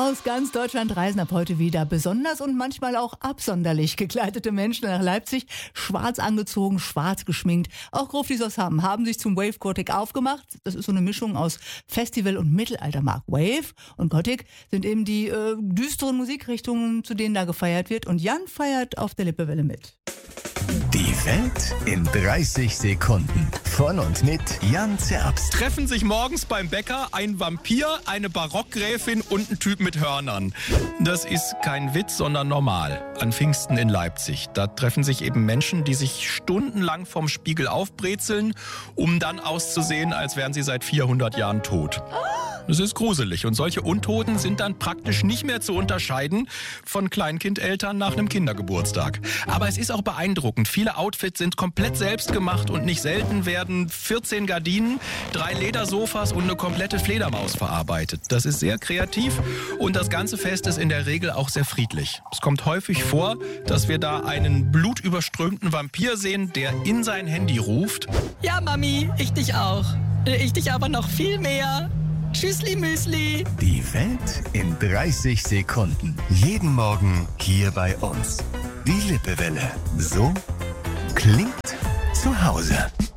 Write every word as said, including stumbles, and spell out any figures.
Aus ganz Deutschland reisen ab heute wieder besonders und manchmal auch absonderlich gekleidete Menschen nach Leipzig. Schwarz angezogen, schwarz geschminkt. Auch Gruftis aus Hamm haben sich zum Wave Gothic aufgemacht. Das ist so eine Mischung aus Festival und Mittelaltermarkt. Wave und Gothic sind eben die äh, düsteren Musikrichtungen, zu denen da gefeiert wird. Und Jan feiert auf der Lippewelle mit. Die Welt in dreißig Sekunden. Von und mit Jan Zerbst. Treffen sich morgens beim Bäcker ein Vampir, eine Barockgräfin und ein Typ mit Hörnern. Das ist kein Witz, sondern normal. An Pfingsten in Leipzig. Da treffen sich eben Menschen, die sich stundenlang vom Spiegel aufbrezeln, um dann auszusehen, als wären sie seit vierhundert Jahren tot. Das ist gruselig und solche Untoten sind dann praktisch nicht mehr zu unterscheiden von Kleinkindeltern nach einem Kindergeburtstag. Aber es ist auch beeindruckend. Viele Outfits sind komplett selbst gemacht und nicht selten werden vierzehn Gardinen, drei Ledersofas und eine komplette Fledermaus verarbeitet. Das ist sehr kreativ und das ganze Fest ist in der Regel auch sehr friedlich. Es kommt häufig vor, dass wir da einen blutüberströmten Vampir sehen, der in sein Handy ruft. Ja, Mami, ich dich auch. Ich dich aber noch viel mehr. Tschüssli Müsli. Die Welt in dreißig Sekunden. Jeden Morgen hier bei uns. Die Lippewelle. So klingt zu Hause.